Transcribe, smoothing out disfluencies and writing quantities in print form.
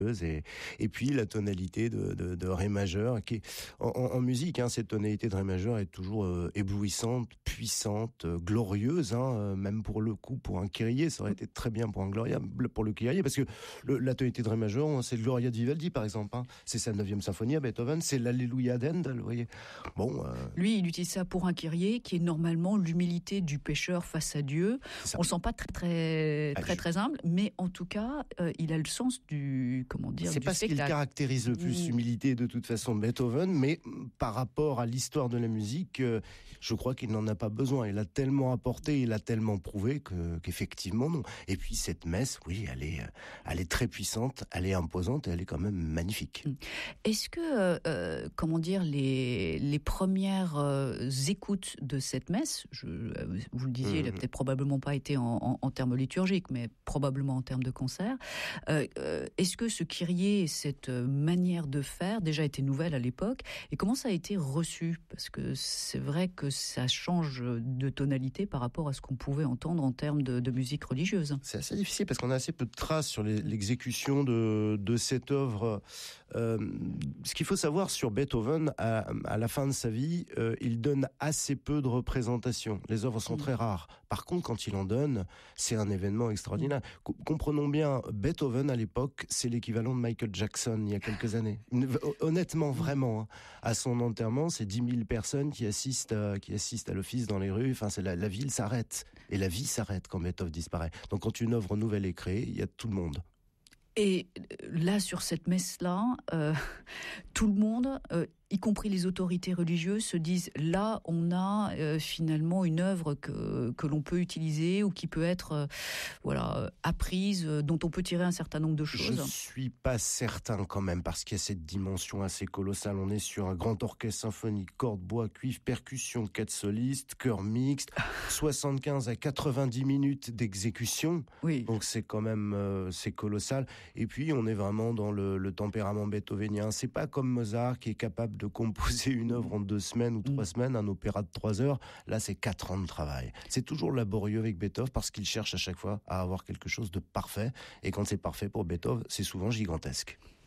et puis la tonalité de ré majeur qui est en musique, cette tonalité de ré majeur est toujours éblouissante, puissante, glorieuse, même pour le coup pour un Kyrie, ça aurait été très bien pour un Gloria, pour le Kyrie, parce que la tonalité de ré majeur, c'est le Gloria de Vivaldi par exemple, c'est sa 9e symphonie à Beethoven, c'est l'Alléluia d'Handel, vous voyez. Bon, lui il utilise ça pour un Kyrie qui est normalement l'humilité du pécheur face à Dieu. On le sent pas très humble, mais en tout cas il a le sens du c'est pas ce qui caractérise le plus l'humilité de toute façon de Beethoven, mais par rapport à l'histoire de la musique, je crois qu'il n'en a pas besoin. Il a tellement apporté, il a tellement prouvé qu'effectivement non. Et puis cette messe, oui, elle est très puissante, elle est imposante et elle est quand même magnifique. Est-ce que, les premières écoutes de cette messe, vous le disiez, elle n'a peut-être probablement pas été en termes liturgiques, mais probablement en termes de concert. Est-ce que ce Kyrie et cette manière de faire déjà était nouvelle à l'époque, et comment ça a été reçu? Parce que c'est vrai que ça change de tonalité par rapport à ce qu'on pouvait entendre en termes de musique religieuse. C'est assez difficile parce qu'on a assez peu de traces sur l'exécution de cette œuvre. Ce qu'il faut savoir sur Beethoven, à la fin de sa vie, il donne assez peu de représentations. Les œuvres sont très rares. Par contre, quand il en donne, c'est un événement extraordinaire. Comprenons bien, Beethoven à l'époque, c'est l'équivalent de Michael Jackson il y a quelques années. Honnêtement, vraiment, à son enterrement, c'est 10 000 personnes qui assistent à l'office dans les rues. Enfin, la ville s'arrête et la vie s'arrête quand Beethoven disparaît. Donc, quand une œuvre nouvelle est créée, il y a tout le monde. Et là, sur cette messe-là, tout le monde, y compris les autorités religieuses, se disent là, on a finalement une œuvre que l'on peut utiliser ou qui peut être apprise, dont on peut tirer un certain nombre de choses. Je suis pas certain quand même, parce qu'il y a cette dimension assez colossale. On est sur un grand orchestre symphonique, cordes, bois, cuivre, percussion, 4 solistes, chœur mixte, 75 à 90 minutes d'exécution. Oui. Donc c'est quand même c'est colossal. Et puis on est vraiment dans le tempérament beethovenien. C'est pas comme Mozart qui est capable de composer une œuvre en 2 semaines ou 3 semaines, un opéra de 3 heures. Là, c'est 4 ans de travail. C'est toujours laborieux avec Beethoven parce qu'il cherche à chaque fois à avoir quelque chose de parfait. Et quand c'est parfait pour Beethoven, c'est souvent gigantesque.